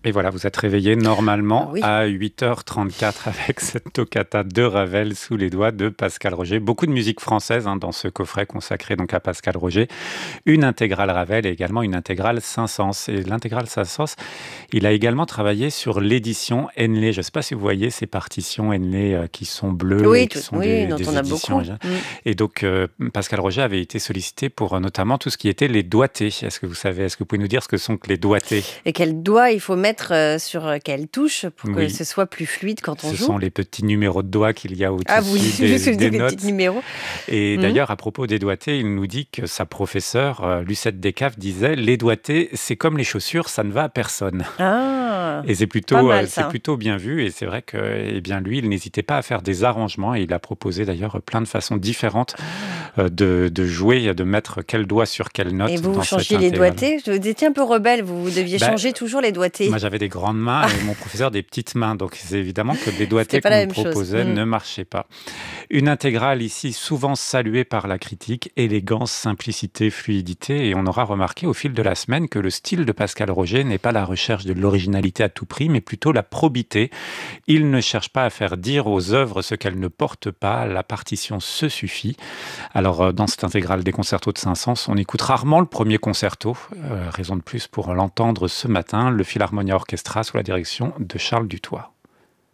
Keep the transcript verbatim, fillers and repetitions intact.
Et voilà, vous êtes réveillé Ah normalement oui. à huit heures trente-quatre avec cette toccata de Ravel sous les doigts de Pascal Roger. Beaucoup de musique française hein, dans ce coffret consacré donc à Pascal Roger. Une intégrale Ravel et également une intégrale Saint-Saëns. Et l'intégrale Saint-Saëns, il a également travaillé sur l'édition Henley. Je ne sais pas si vous voyez ces partitions Henley euh, qui sont bleues et Oui, qui tout, sont oui, des, dont on des a éditions. beaucoup. Mm. Et donc, euh, Pascal Roger avait été sollicité pour euh, notamment tout ce qui était les doigtés. Est-ce que vous savez, est-ce que vous pouvez nous dire ce que sont que les doigtés? Et quel doigt il faut mettre euh, sur euh, quelle touche pour que Oui, ce soit plus fluide quand on ce joue? sont les petits numéros de doigts qu'il y a Ah oui, au-dessus juste des, des des petits notes. numéros. Et Mm. d'ailleurs, à propos des doigtés, il nous dit que sa professeure, euh, Lucette Descaves, disait: les doigtés, c'est comme les chaussures, ça ne va à personne. Ah, Et c'est pas plutôt, euh, mal c'est ça. plutôt bien vu. Et c'est vrai que, eh bien, lui, il n'hésitait pas à faire des arrangements. Et il a proposé d'ailleurs plein de façons différentes Ah. euh, de, de jouer, de mettre quel doigt sur quelle Et note vous, vous dans cette changiez les intégrale. doigtés? Vous étiez un peu rebelle, vous, vous deviez Ben, changer toujours les moi, doigtés. j'avais des grandes mains Ah, et mon professeur des petites mains. Donc, c'est évidemment que les c'était doigtés pas qu'on la me même chose. proposait Mm. ne marchaient pas. Une intégrale ici souvent saluée par la critique, élégance, simplicité, fluidité, et on aura remarqué au fil de la semaine que le style de Pascal Roger n'est pas la recherche de l'originalité à tout prix, mais plutôt la probité. Il ne cherche pas à faire dire aux œuvres ce qu'elles ne portent pas, la partition se suffit. Alors euh, dans cette intégrale des concertos de Saint-Saëns, on écoute rarement le premier concerto, euh, raison de plus pour l'entendre ce matin, le Philharmonia Orchestra sous la direction de Charles Dutoit.